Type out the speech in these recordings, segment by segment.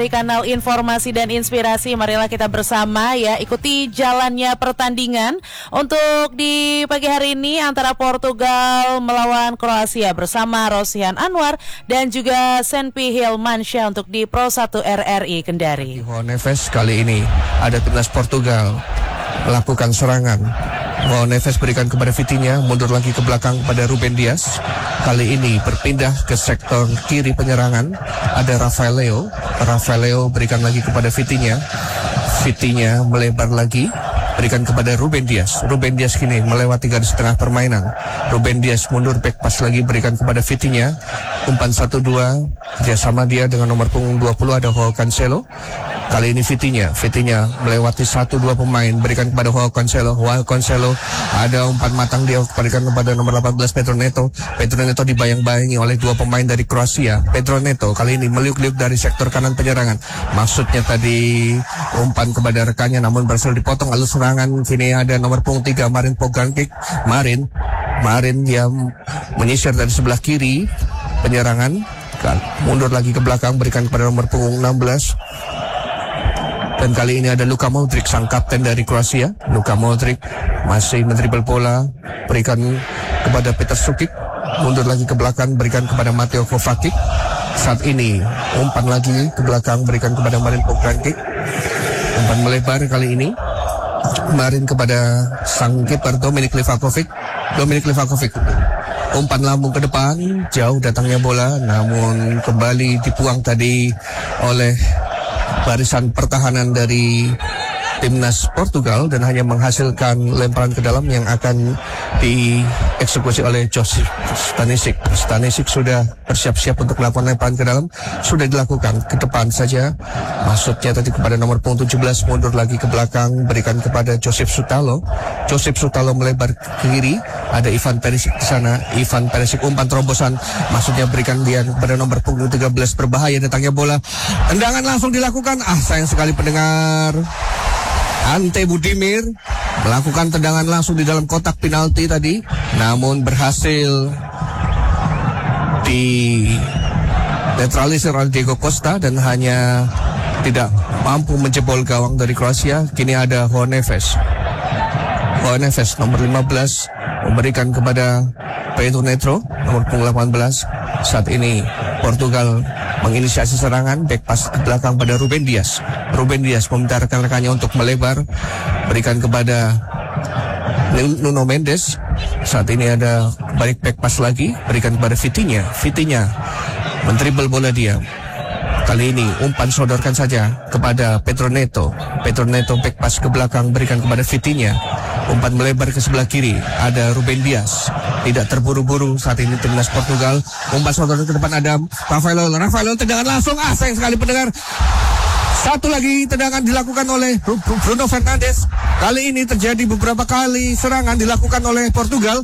Di kanal informasi dan inspirasi, marilah kita bersama ya ikuti jalannya pertandingan untuk di pagi hari ini antara Portugal melawan Kroasia bersama Rosihan Anwar dan juga Senpi Hilmansyah untuk di Pro 1 RRI Kendari. João Neves kali ini ada timnas Portugal melakukan serangan. João Neves berikan kepada Vitinha, mundur lagi ke belakang kepada Ruben Dias. Kali ini berpindah ke sektor kiri penyerangan. Ada Rafael Leo berikan lagi kepada Vitinha. Vitinha melebar lagi, berikan kepada Ruben Dias. Ruben Dias kini melewati garis tengah permainan. Ruben Dias mundur back pass lagi, berikan kepada Vitinha. Umpan 1-2 kerjasama dia dengan nomor punggung 20 ada João Cancelo. Kali ini Vitinha melewati 1-2 pemain, berikan kepada João Cancelo. Ada umpan matang dia berikan kepada nomor 18 Pedro Neto. Pedro Neto dibayang-bayangi oleh dua pemain dari Kroasia. Pedro Neto kali ini meliuk-liuk dari sektor kanan penyerangan. Maksudnya tadi umpan kepada rekannya namun berhasil dipotong. Lalu serangan kini ada nomor punggung 3 Marin Pogancic. Marin dia menyisir dari sebelah kiri penyerangan, mundur lagi ke belakang, berikan kepada nomor punggung 16. Dan kali ini ada Luka Modric, sang kapten dari Kroasia. Luka Modric masih mendribel bola, berikan kepada Petar Sukic, mundur lagi ke belakang, berikan kepada Mateo Kovacic. Saat ini umpan lagi ke belakang, berikan kepada Marin Pogancic. Umpan melebar kali ini, Marin kepada sang kiper Dominik Livakovic. Umpan lambung ke depan, jauh datangnya bola, namun kembali dibuang tadi oleh barisan pertahanan dari timnas Portugal dan hanya menghasilkan lemparan ke dalam yang akan dieksekusi oleh Josip Stanisic. Stanisic sudah bersiap-siap untuk melakukan lemparan ke dalam, sudah dilakukan ke depan saja. Maksudnya tadi kepada nomor punggung 17, mundur lagi ke belakang, berikan kepada Josip Sutalo. Josip Sutalo melebar ke kiri, ada Ivan Perisic di sana. Ivan Perisic umpan terobosan, maksudnya berikan dia kepada nomor punggung 13, berbahaya datangnya bola. Tendangan langsung dilakukan. Sayang sekali pendengar. Ante Budimir melakukan tendangan langsung di dalam kotak penalti tadi, namun berhasil dinetralisir oleh Diego Costa dan hanya tidak mampu menjebol gawang dari Kroasia. Kini ada João Neves nomor 15 memberikan kepada Pedro Neto nomor punggung 18. Saat ini Portugal menginisiasi serangan, back pass ke belakang pada Ruben Dias meminta rekan-rekannya untuk melebar, berikan kepada Nuno Mendes. Saat ini ada balik back pass lagi, berikan kepada Vitinha mendribel bola dia. Kali ini umpan sodorkan saja kepada Pedro Neto back pass ke belakang, berikan kepada Vitinha. Umpan melebar ke sebelah kiri, ada Ruben Dias. Tidak terburu-buru saat ini timnas Portugal. Umpan sodorkan ke depan ada Rafael tendangan langsung. Sayang sekali pendengar. Satu lagi tendangan dilakukan oleh Bruno Fernandes. Kali ini terjadi beberapa kali serangan dilakukan oleh Portugal.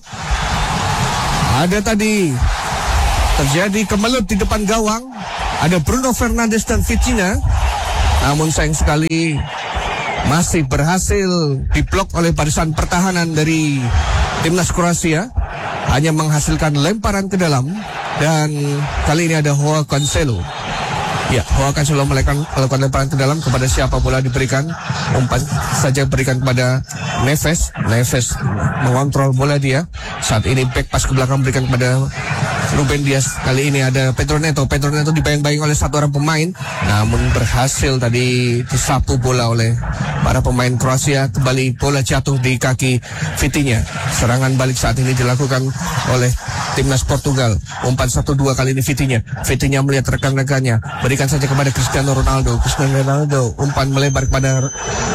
Ada tadi terjadi kemelut di depan gawang. Ada Bruno Fernandes dan Vitinha. Namun sayang sekali masih berhasil diblok oleh barisan pertahanan dari timnas Kroasia. Hanya menghasilkan lemparan ke dalam. Dan kali ini ada João Cancelo. João Cancelo melakukan lemparan ke dalam. Kepada siapa bola diberikan? Umpan saja berikan kepada Neves mengontrol bola dia. Saat ini back pass ke belakang berikan kepada Ruben Dias. Kali ini ada Pedro Neto dibayang-bayang oleh satu orang pemain, namun berhasil tadi disapu bola oleh para pemain Kroasia. Kembali bola jatuh di kaki Vitinha. Serangan balik saat ini dilakukan oleh timnas Portugal. Umpan 1-2 kali ini Vitinha melihat rekan-rekannya, berikan saja kepada Cristiano Ronaldo. Umpan melebar kepada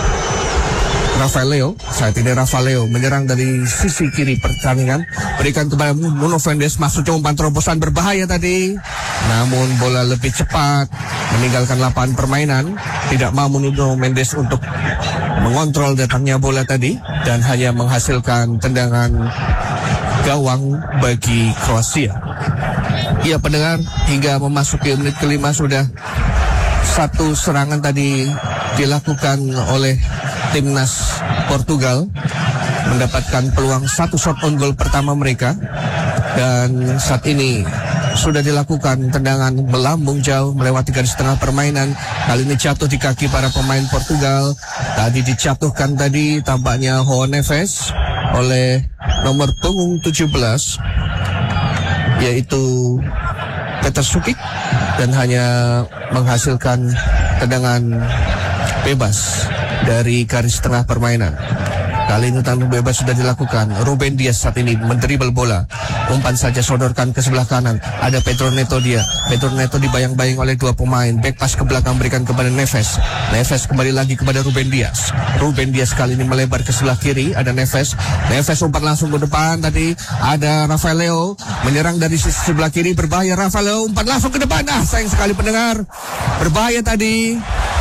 Rafael Leo. Saat ini Rafael Leo menyerang dari sisi kiri pertandingan, berikan kepada Nuno Mendes. Maksudnya umpan terobosan berbahaya tadi, namun bola lebih cepat meninggalkan lapangan permainan. Tidak mampu Nuno Mendes untuk mengontrol datangnya bola tadi dan hanya menghasilkan tendangan gawang bagi Kroasia. Ya pendengar, hingga memasuki menit kelima sudah satu serangan tadi dilakukan oleh timnas Portugal, mendapatkan peluang satu shot on goal pertama mereka. Dan saat ini sudah dilakukan tendangan melambung jauh melewati garis tengah permainan. Kali ini jatuh di kaki para pemain Portugal. Tadi dijatuhkan tadi tampaknya João Neves oleh nomor punggung 17 yaitu Peter Sukic dan hanya menghasilkan tendangan bebas dari garis tengah permainan. Kali ini tendangan bebas sudah dilakukan. Ruben Dias saat ini mendribel bola. Umpan saja sodorkan ke sebelah kanan. Ada Pedro Neto dia. Pedro Neto dibayang-bayang oleh dua pemain. Back pass ke belakang berikan kepada Neves. Neves kembali lagi kepada Ruben Dias. Ruben Dias kali ini melebar ke sebelah kiri. Ada Neves. Neves umpan langsung ke depan. Tadi ada Rafael Leo menyerang dari sisi sebelah kiri. Berbahaya Rafael Leo. Umpan langsung ke depan. Sayang sekali pendengar. Berbahaya tadi.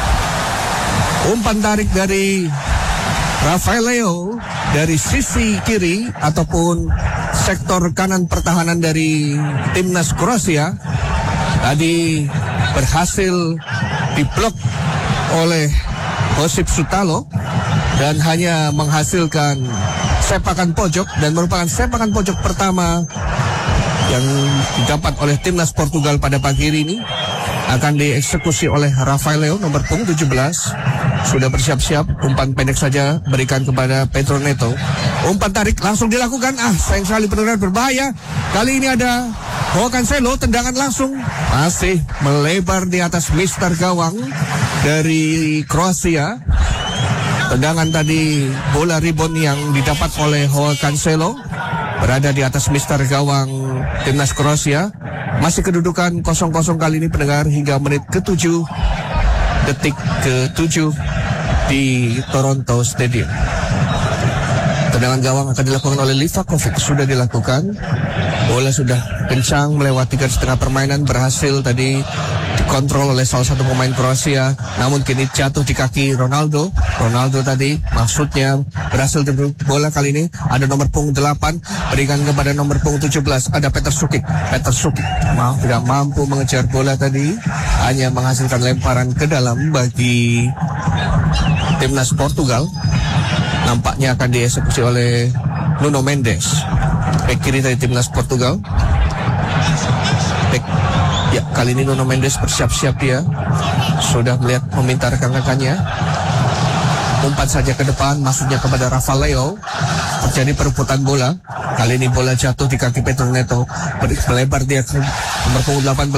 Umpan tarik dari Rafael Leo dari sisi kiri ataupun sektor kanan pertahanan dari timnas Kroasia tadi berhasil diblok oleh Josip Sutalo dan hanya menghasilkan sepakan pojok dan merupakan sepakan pojok pertama yang didapat oleh timnas Portugal pada pagi hari ini. Akan dieksekusi oleh Rafael Leo nomor punggung 17. Sudah bersiap-siap, umpan pendek saja berikan kepada Pedro Neto. Umpan tarik langsung dilakukan. Sayang sekali pendengar, berbahaya. Kali ini ada João Cancelo, tendangan langsung masih melebar di atas mister gawang dari Kroasia. Tendangan tadi bola rebound yang didapat oleh João Cancelo berada di atas mister gawang timnas Kroasia. Masih kedudukan 0-0 kali ini pendengar hingga menit ke-7, detik ke-7 di Toronto Stadium. Tendangan gawang akan dilakukan oleh Livakovic, sudah dilakukan. Bola sudah kencang melewati garis tengah permainan, berhasil tadi dikontrol oleh salah satu pemain Kroasia, namun kini jatuh di kaki Ronaldo. Ronaldo tadi maksudnya berhasil diberi bola. Kali ini ada nomor punggung 8 berikan kepada nomor punggung 17, ada Peter Sukic. Peter Sukic tidak mampu mengejar bola tadi, hanya menghasilkan lemparan ke dalam bagi timnas Portugal. Nampaknya akan dieksekusi oleh Nuno Mendes, bek kiri dari timnas Portugal. Ya, kali ini Nuno Mendes bersiap-siap, dia sudah melihat meminta rekan-rekannya. Umpan saja ke depan, masuknya kepada Rafael Leo. Terjadi perebutan bola. Kali ini bola jatuh di kaki Pedro Neto. Melebar dia ke nomor punggung 18.